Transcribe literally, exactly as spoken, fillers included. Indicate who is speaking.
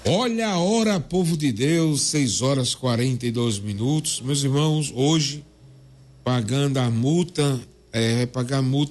Speaker 1: Olha a hora, povo de Deus, seis horas quarenta e dois minutos. Meus irmãos, hoje, pagando a multa, é, vai pagar a multa